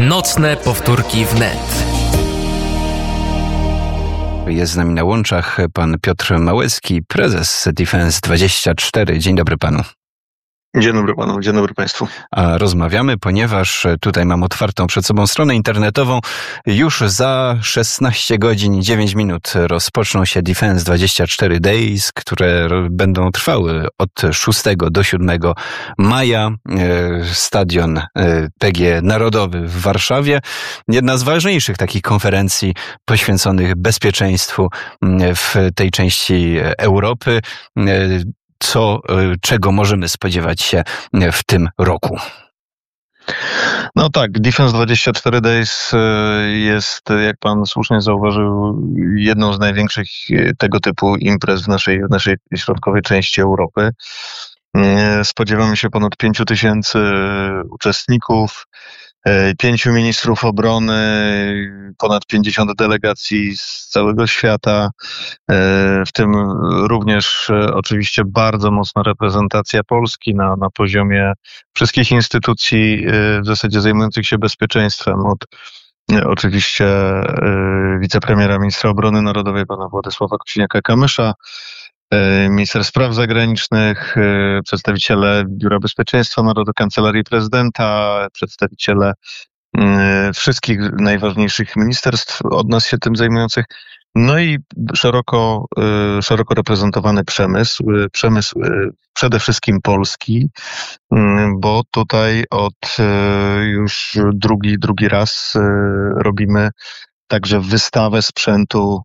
Nocne powtórki wnet. Jest z nami na łączach pan Piotr Małecki, prezes Defense24. Dzień dobry panu. Dzień dobry panu, dzień dobry państwu. A rozmawiamy, ponieważ tutaj mam otwartą przed sobą stronę internetową. Już za 16 godzin i 9 minut rozpoczną się Defense24 Days, które będą trwały od 6 do 7 maja. Stadion PG Narodowy w Warszawie. Jedna z ważniejszych takich konferencji poświęconych bezpieczeństwu w tej części Europy. Czego możemy spodziewać się w tym roku? No tak, Defense24 Days jest, jak pan słusznie zauważył, jedną z największych tego typu imprez w naszej środkowej części Europy. Spodziewamy się ponad 5,000 uczestników, 5 ministrów obrony, ponad 50 delegacji z całego świata, w tym również oczywiście bardzo mocna reprezentacja Polski na poziomie wszystkich instytucji w zasadzie zajmujących się bezpieczeństwem, od oczywiście wicepremiera, ministra obrony narodowej pana Władysława Kosiniaka-Kamysza, minister spraw zagranicznych, przedstawiciele Biura Bezpieczeństwa Narodowego, Kancelarii Prezydenta, przedstawiciele wszystkich najważniejszych ministerstw od nas się tym zajmujących. No i szeroko reprezentowany przemysł przede wszystkim polski, bo tutaj już drugi raz robimy także wystawę sprzętu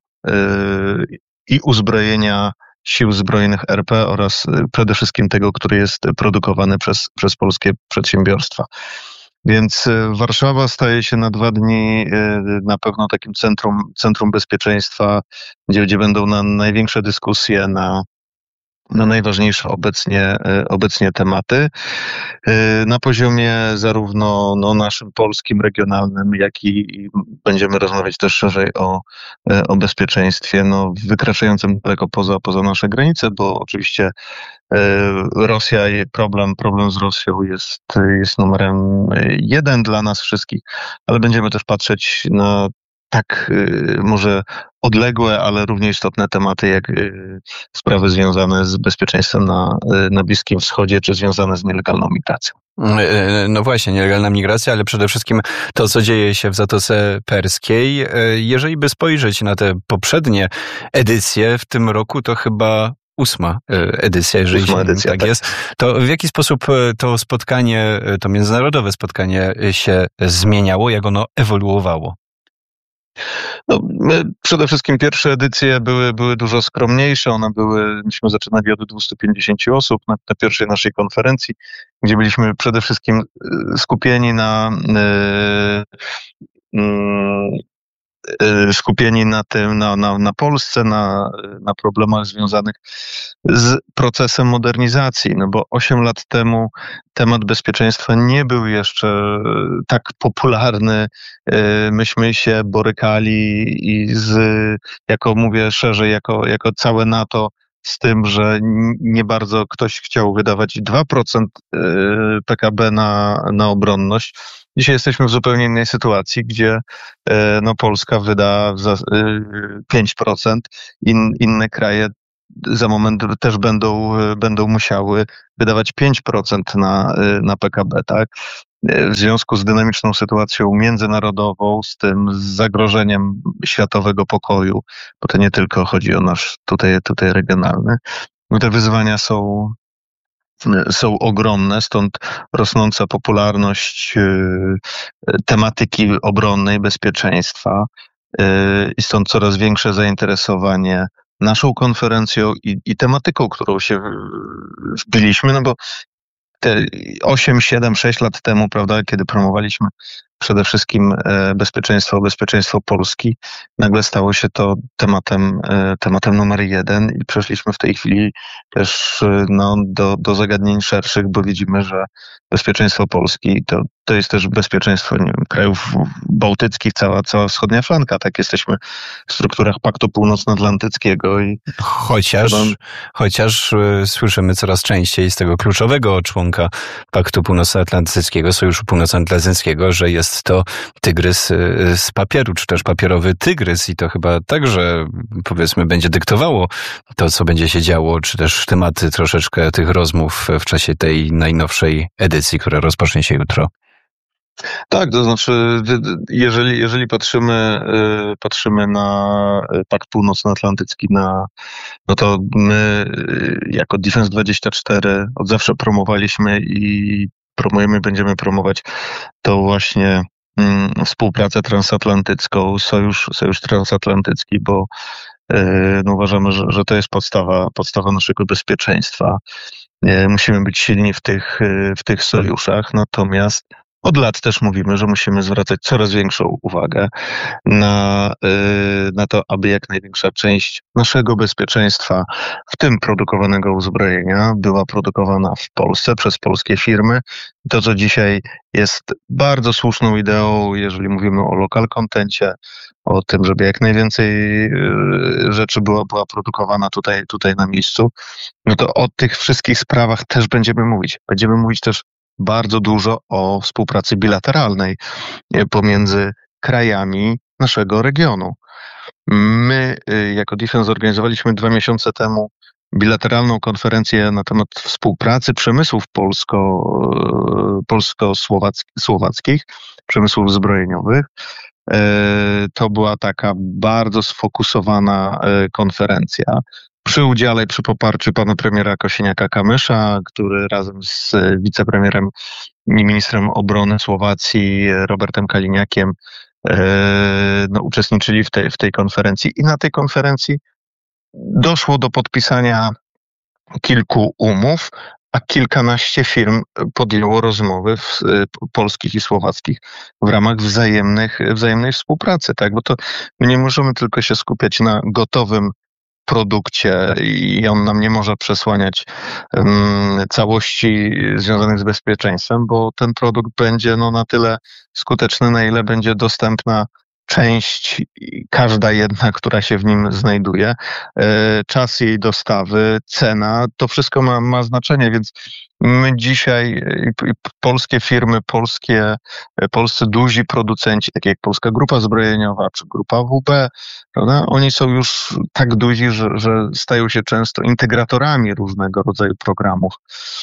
i uzbrojenia Sił Zbrojnych RP oraz przede wszystkim tego, który jest produkowany przez polskie przedsiębiorstwa. Więc Warszawa staje się na 2 dni na pewno takim centrum bezpieczeństwa, gdzie będą największe dyskusje na najważniejsze obecnie tematy. Na poziomie zarówno naszym polskim, regionalnym, jak i będziemy rozmawiać też szerzej o bezpieczeństwie, wykraczającym daleko poza nasze granice, bo oczywiście Rosja i problem z Rosją jest numerem 1 dla nas wszystkich, ale będziemy też patrzeć na tak może odległe, ale równie istotne tematy, jak sprawy związane z bezpieczeństwem na Bliskim Wschodzie, czy związane z nielegalną migracją. No właśnie, nielegalna migracja, ale przede wszystkim to, co dzieje się w Zatoce Perskiej. Jeżeli by spojrzeć na te poprzednie edycje w tym roku, to chyba 8. edycja, jeżeli tak jest, to w jaki sposób to spotkanie, to międzynarodowe spotkanie się zmieniało, jak ono ewoluowało? Przede wszystkim pierwsze edycje były dużo skromniejsze. Myśmy zaczynali od 250 osób na pierwszej naszej konferencji, gdzie byliśmy przede wszystkim skupieni na na Polsce, na problemach związanych z procesem modernizacji, bo 8 lat temu temat bezpieczeństwa nie był jeszcze tak popularny. Myśmy się borykali jako mówię szerzej, jako całe NATO, z tym, że nie bardzo ktoś chciał wydawać 2% PKB na obronność. Dzisiaj jesteśmy w zupełnie innej sytuacji, gdzie Polska wyda 5%, inne kraje za moment też będą musiały wydawać 5% na PKB, tak? W związku z dynamiczną sytuacją międzynarodową, z zagrożeniem światowego pokoju, bo to nie tylko chodzi o nasz tutaj regionalny, te wyzwania są ogromne, stąd rosnąca popularność tematyki obronnej, bezpieczeństwa i stąd coraz większe zainteresowanie naszą konferencją i tematyką, którą się wbiliśmy, bo te 8, 7, 6 lat temu, prawda, kiedy promowaliśmy przede wszystkim bezpieczeństwo Polski, nagle stało się to tematem numer 1 i przeszliśmy w tej chwili też do zagadnień szerszych, bo widzimy, że bezpieczeństwo Polski to jest też bezpieczeństwo, nie wiem, krajów bałtyckich, cała wschodnia flanka. Tak, jesteśmy w strukturach Paktu Północnoatlantyckiego. Chociaż słyszymy coraz częściej z tego kluczowego członka Paktu Północnoatlantyckiego, Sojuszu Północnoatlantyckiego, że jest to tygrys z papieru, czy też papierowy tygrys i to chyba także, powiedzmy, będzie dyktowało to, co będzie się działo, czy też tematy troszeczkę tych rozmów w czasie tej najnowszej edycji, która rozpocznie się jutro. Tak, to znaczy, jeżeli patrzymy na Pakt Północnoatlantycki, no to my jako Defense24 od zawsze promowaliśmy i promujemy, będziemy promować to właśnie współpracę transatlantycką, sojusz transatlantycki, bo no uważamy, że to jest podstawa naszego bezpieczeństwa. Musimy być silni w tych sojuszach, natomiast od lat też mówimy, że musimy zwracać coraz większą uwagę na to, aby jak największa część naszego bezpieczeństwa, w tym produkowanego uzbrojenia, była produkowana w Polsce przez polskie firmy. To, co dzisiaj jest bardzo słuszną ideą, jeżeli mówimy o local contencie, o tym, żeby jak najwięcej rzeczy była produkowana tutaj na miejscu, no to o tych wszystkich sprawach też będziemy mówić. Będziemy mówić też bardzo dużo o współpracy bilateralnej pomiędzy krajami naszego regionu. My jako Defense zorganizowaliśmy 2 miesiące temu bilateralną konferencję na temat współpracy przemysłów polsko-słowackich, przemysłów zbrojeniowych. To była taka bardzo sfokusowana konferencja. Przy udziale, przy poparciu pana premiera Kosiniaka-Kamysza, który razem z wicepremierem i ministrem obrony Słowacji Robertem Kaliniakiem uczestniczyli w tej konferencji. I na tej konferencji doszło do podpisania kilku umów, a kilkanaście firm podjęło rozmowy polskich i słowackich w ramach wzajemnej współpracy, tak? Bo to my nie możemy tylko się skupiać na gotowym produkcie i on nam nie może przesłaniać całości związanych z bezpieczeństwem, bo ten produkt będzie na tyle skuteczny, na ile będzie dostępna część, każda jedna, która się w nim znajduje, czas jej dostawy, cena, to wszystko ma znaczenie, więc my dzisiaj polskie firmy, polscy duzi producenci, takie jak Polska Grupa Zbrojeniowa czy Grupa WB, prawda? Oni są już tak duzi, że stają się często integratorami różnego rodzaju programów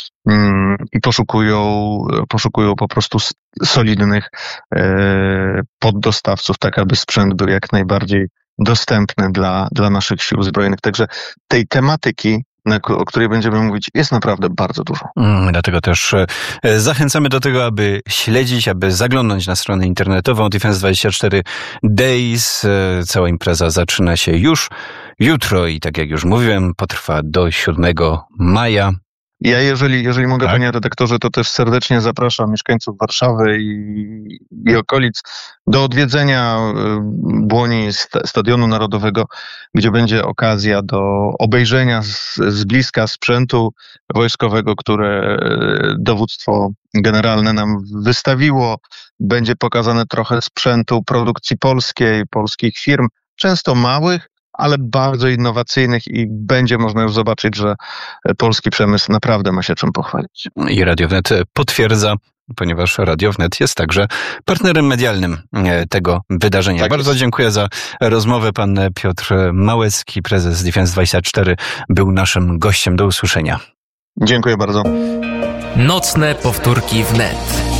i poszukują po prostu solidnych poddostawców, tak aby sprzęt był jak najbardziej dostępny dla naszych sił zbrojnych. Także tej tematyki, o której będziemy mówić, jest naprawdę bardzo dużo. Dlatego też zachęcamy do tego, aby śledzić, aby zaglądnąć na stronę internetową Defense24 Days. Cała impreza zaczyna się już jutro i tak jak już mówiłem, potrwa do 7 maja. Ja, jeżeli mogę, tak, panie redaktorze, to też serdecznie zapraszam mieszkańców Warszawy i okolic do odwiedzenia Błoni Stadionu Narodowego, gdzie będzie okazja do obejrzenia z bliska sprzętu wojskowego, które dowództwo generalne nam wystawiło. Będzie pokazane trochę sprzętu produkcji polskich firm, często małych, ale bardzo innowacyjnych i będzie można już zobaczyć, że polski przemysł naprawdę ma się czym pochwalić. I Radio Wnet potwierdza, ponieważ Radio Wnet jest także partnerem medialnym tego wydarzenia. Tak bardzo jest. Dziękuję za rozmowę. Pan Piotr Małecki, prezes Defense24, był naszym gościem. Do usłyszenia. Dziękuję bardzo. Nocne powtórki wnet.